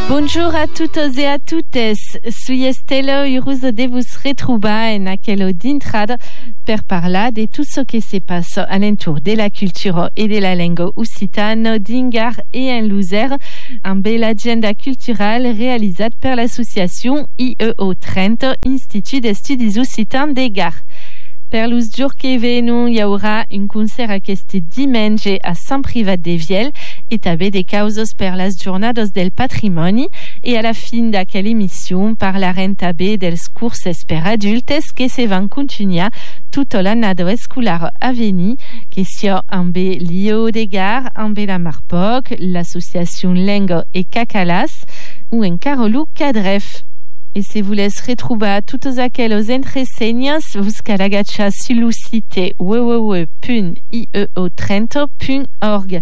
Bonjour a todos e a totes. Sui Estela Uruso de vos retroubar en aquello d'intrada per parlar de tout ce que se passe alentour de la culture et de la langue occitane d'Ingar et en Luzère, en belle agenda culturale réalisée par l'association IEO Trento, Institut d'Estudis Occitans de Gard. Per los jours que venen, hi haurà un concert aquest diumenge a Sant Privat de Viel i també de causes per les jornades del patrimoni i a la fin d'aquella emissió parlarem també dels cursos per adultes que se van continuar tota l'annada escolar a venir, que sia amb l'IEO de Gard, amb la Marpoc, l'associació Lenga i Cacalas ou encara lo Cadref. Et si vous voulez retrouver toutes aquelles entresenyes, vous cal agachar sur le site www.ieotrento.org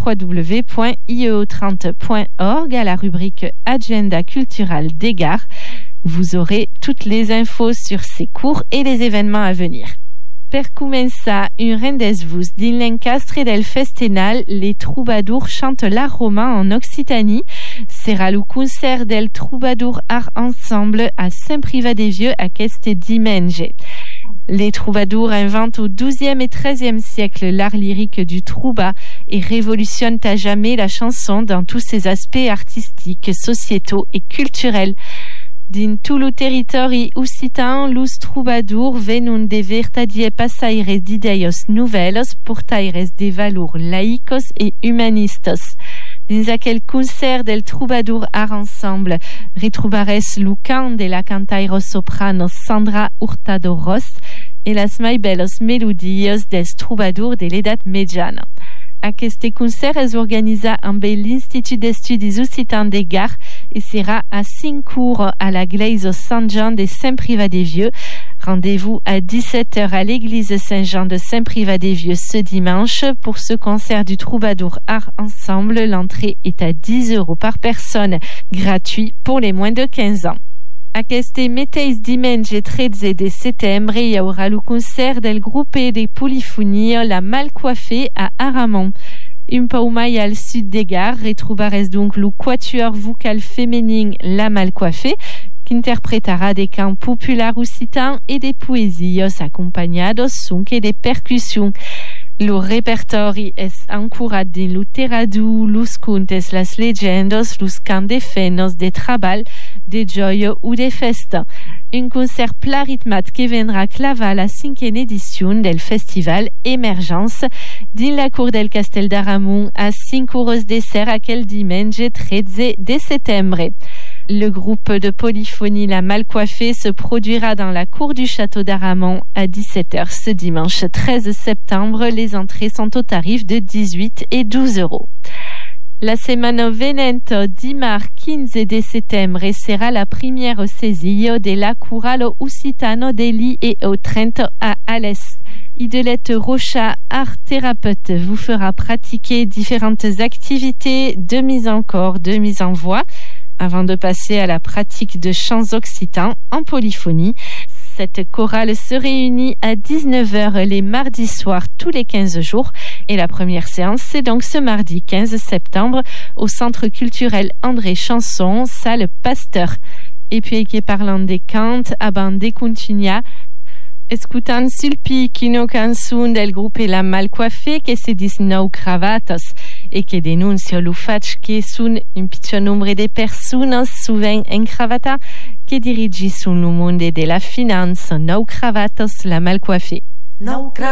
www.ieotrento.org à la rubrique Agenda culturelle des Gard. Vous aurez toutes les infos sur ces cours et les événements à venir. Per començar, un rendez-vous dins l'encastre del festival Les Troubadours chantent l'art roman en Occitanie. Sera le concert del Troubadours Art Ensemble à Saint-Privat-des-Vieux aquest diumenge. Les troubadours inventent au XIIe et XIIIe siècle l'art lyrique du trouba et révolutionnent à jamais la chanson dans tous ses aspects artistiques, sociétaux et culturels. Din tout le territori occitan, los troubadours venen de vertadiers passaires d'ideias nouvelles, portaires de valors laïcos et humanistes. Dins aquel concert del Troubadour Art Ensemble, retrobares le cant de la cantaire soprano Sandra Hurtado Ross et las mai belles melodies des troubadours de l'edat mitjana. Aquest concert és organitzat amb l'Institut d'Estudis Occitans de Gard et sera à 5 cours à la Glaise Saint-Jean de Saint-Privat-des-Vieux. Rendez-vous à 17h à l'église Saint-Jean de Saint-Privat-des-Vieux ce dimanche. Pour ce concert du Troubadour Art Ensemble, l'entrée est à 10 € par personne, gratuit pour les moins de 15 ans. Aquest mateix diumenge 13 de setembre hi haurà el concert del grup de polifonia La Malcoiffée à Aramon. Un peu mai al sud de Gard, retrobares donc le quatuor vocal féminin La Malcoiffée, qui interprétera des cants populaires occitans et des poésies accompagnados sonque de percussions. Le répertori és ancorat din lo terradu, los contes, las legendes, los cants de feines, de treball, de joia ou de festa. Un concert pla ritmat que vendrà clavar la 5e edició del festival Emergence din la cour del Castell d'Aramon a 5 hores de ser aquel diumenge 13 de setembre. Le groupe de polyphonie La Malcoiffée se produira dans la cour du château d'Aramon à 17h ce dimanche 13 septembre. Les entrées sont au tarif de 18 et 12 €. La semana venente, dimarts 15 de setembre, sera la première saisie de la Curalo Occitano de l'IEO Trento à Alès. Idelette Rocha, art thérapeute, vous fera pratiquer différentes activités de mise en corps, de mise en voix, avant de passer à la pratique de chants occitans en polyphonie. Cette chorale se réunit à 19h les mardis soirs tous les 15 jours et la première séance c'est donc ce mardi 15 septembre au Centre culturel André Chanson, salle Pasteur. Et puis qui parlant des cantes, abans de continuar, escutant sulpi quino cançon del grup La Malcoiffée que se dis Nou Cravatas et que denuncia le fait que són un petit nombre de persones souvent encravatas que dirigissent le monde de la finance. Nou Cravatas, La Malcoiffée.